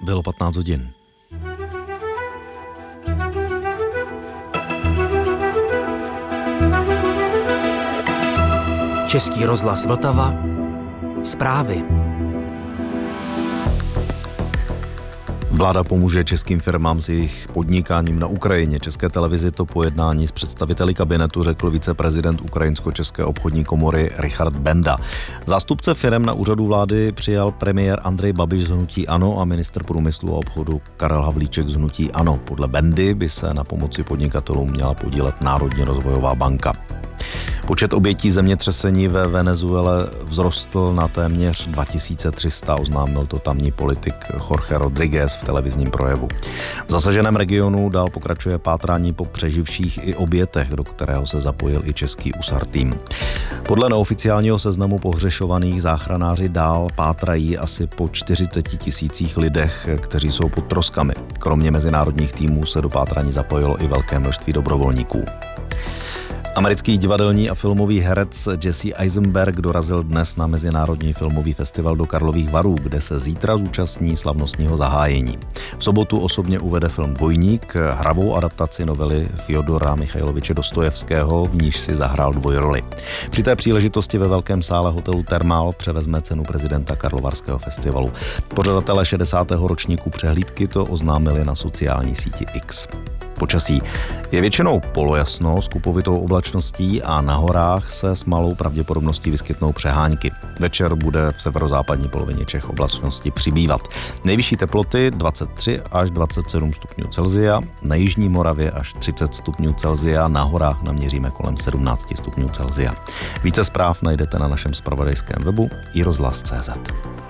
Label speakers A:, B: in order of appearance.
A: Bylo 15 hodin.
B: Český rozhlas Vltava. Zprávy.
A: Vláda pomůže českým firmám s jejich podnikáním na Ukrajině. České televizi to po jednání s představiteli kabinetu řekl viceprezident Ukrajinsko-české obchodní komory Richard Benda. Zástupce firem na úřadu vlády přijal premiér Andrej Babiš z hnutí ANO a ministr průmyslu a obchodu Karel Havlíček z hnutí ANO. Podle Bendy by se na pomoci podnikatelům měla podílet Národní rozvojová banka. Počet obětí zemětřesení ve Venezuele vzrostl na téměř 2300, oznámil to tamní politik Jorge Rodríguez v televizním projevu. V zasaženém regionu dál pokračuje pátrání po přeživších i obětech, do kterého se zapojil i český USAR tým. Podle neoficiálního seznamu pohřešovaných záchranáři dál pátrají asi po 40 000 lidech, kteří jsou pod troskami. Kromě mezinárodních týmů se do pátrání zapojilo i velké množství dobrovolníků. Americký divadelní a filmový herec Jesse Eisenberg dorazil dnes na Mezinárodní filmový festival do Karlových Varů, kde se zítra zúčastní slavnostního zahájení. V sobotu osobně uvede film Dvojník, hravou adaptaci novely Fjodora Michajloviče Dostojevského, v níž si zahrál dvojroli. Při té příležitosti ve velkém sále hotelu Thermal převezme cenu prezidenta Karlovarského festivalu. Pořadatelé 60. ročníku přehlídky to oznámili na sociální síti X. Počasí je většinou polojasno s kupovitou oblačností a na horách se s malou pravděpodobností vyskytnou přehánky. Večer bude v severozápadní polovině Čech oblačnosti přibývat. Nejvyšší teploty 23 až 27 stupňů Celsia, na jižní Moravě až 30 stupňů Celsia, na horách naměříme kolem 17 stupňů Celsia. Více zpráv najdete na našem zpravodajském webu iRozhlas.cz.